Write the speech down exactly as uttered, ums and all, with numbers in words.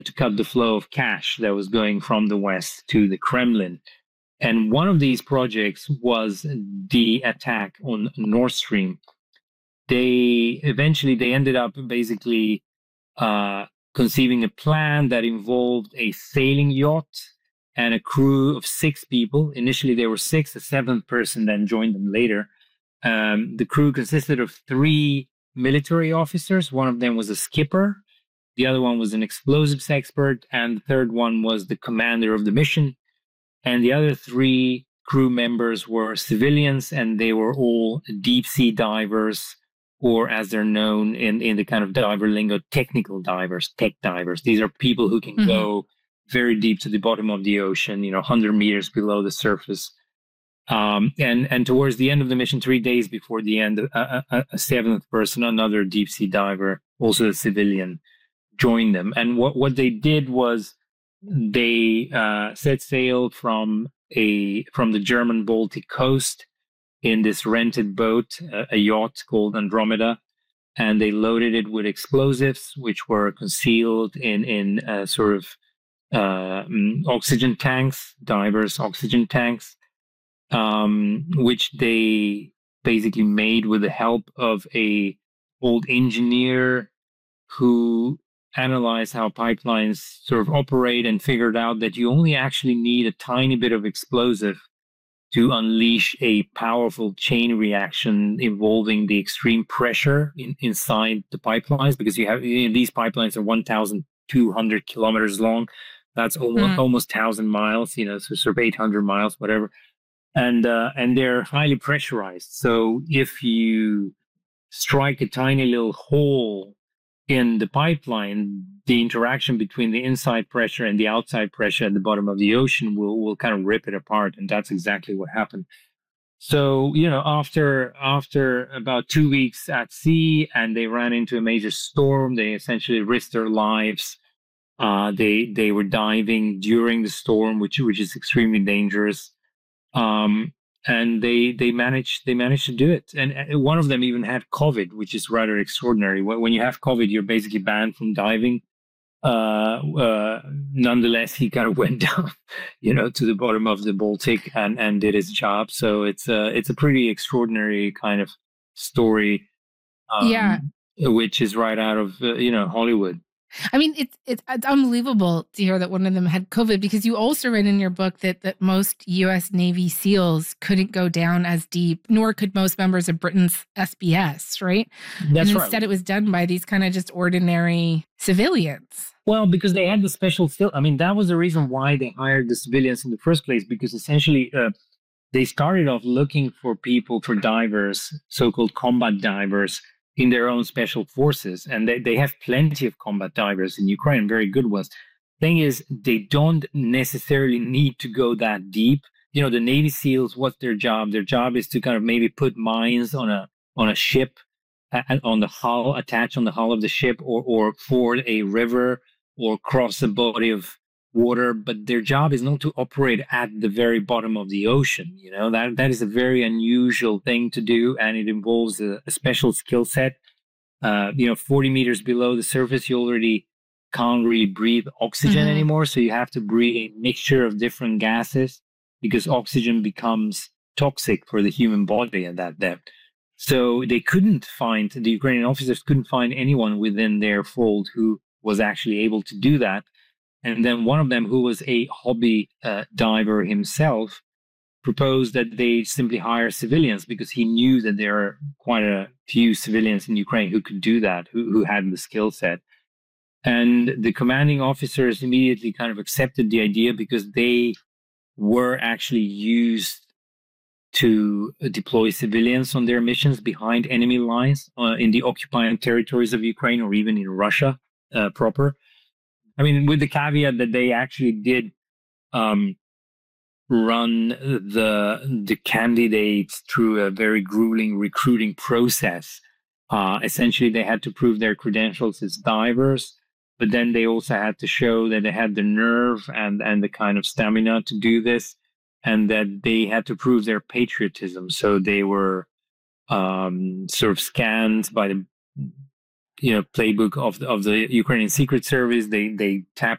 to cut the flow of cash that was going from the West to the Kremlin. And one of these projects was the attack on Nord Stream. They eventually they ended up basically uh, conceiving a plan that involved a sailing yacht and a crew of six people. Initially, there were six. A seventh person then joined them later. Um, the crew consisted of three military officers. One of them was a skipper. The other one was an explosives expert. And the third one was the commander of the mission. And the other three crew members were civilians, and they were all deep sea divers, or as they're known in, in the kind of diver lingo, technical divers, tech divers. These are people who can mm-hmm. go very deep to the bottom of the ocean, you know, one hundred meters below the surface. Um, and, and towards the end of the mission, three days before the end, a, a, a seventh person, another deep sea diver, also a civilian, joined them. And what, what they did was they uh, set sail from a from the German Baltic coast in this rented boat, a, a yacht called Andromeda, and they loaded it with explosives, which were concealed in in uh, sort of uh, oxygen tanks, divers' oxygen tanks, um, which they basically made with the help of a old engineer who analyzed how pipelines sort of operate and figured out that you only actually need a tiny bit of explosive to unleash a powerful chain reaction involving the extreme pressure in, inside the pipelines, because you have you know, these pipelines are one thousand two hundred kilometers long. That's almost, mm. almost one thousand miles, you know, so sort of eight hundred miles, whatever. And uh, and they're highly pressurized. So if you strike a tiny little hole in the pipeline, the interaction between the inside pressure and the outside pressure at the bottom of the ocean will, will kind of rip it apart. And that's exactly what happened. So, you know, after after about two weeks at sea and they ran into a major storm, they essentially risked their lives. Uh, they they were diving during the storm, which which is extremely dangerous. Um, and they they managed they managed to do it. And one of them even had COVID, which is rather extraordinary. When you have COVID, you're basically banned from diving. Uh, uh, nonetheless, he kind of went down, you know, to the bottom of the Baltic and, and did his job. So it's a it's a pretty extraordinary kind of story. Um, yeah, which is right out of uh, you know Hollywood. I mean, it's, it's it's unbelievable to hear that one of them had COVID, because you also write in your book that, that most U S Navy SEALs couldn't go down as deep, nor could most members of Britain's S B S, right? That's and right. Instead, it was done by these kind of just ordinary civilians. Well, because they had the special skill. I mean, that was the reason why they hired the civilians in the first place, because essentially uh, they started off looking for people, for divers, so-called combat divers, in their own special forces. And they, they have plenty of combat divers in Ukraine, very good ones. Thing is, they don't necessarily need to go that deep. You know, the Navy SEALs, what's their job? Their job is to kind of maybe put mines on a on a ship, uh, on the hull, attach on the hull of the ship, or or ford a river, or cross a body of water. But their job is not to operate at the very bottom of the ocean. You know, that that is a very unusual thing to do, and it involves a, a special skill set. Uh, you know, forty meters below the surface, you already can't really breathe oxygen mm-hmm. anymore. So you have to breathe a mixture of different gases, because oxygen becomes toxic for the human body at that depth. So they couldn't find, the Ukrainian officers couldn't find anyone within their fold who was actually able to do that. And then one of them, who was a hobby uh, diver himself, proposed that they simply hire civilians, because he knew that there are quite a few civilians in Ukraine who could do that, who, who had the skill set. And the commanding officers immediately kind of accepted the idea, because they were actually used to deploy civilians on their missions behind enemy lines uh, in the occupied territories of Ukraine, or even in Russia uh, proper. I mean, with the caveat that they actually did um, run the the candidates through a very grueling recruiting process. Uh, essentially, they had to prove their credentials as divers, but then they also had to show that they had the nerve and, and the kind of stamina to do this, and that they had to prove their patriotism. So they were um, sort of scanned by the you know playbook of the, of the Ukrainian Secret Service. They they tapped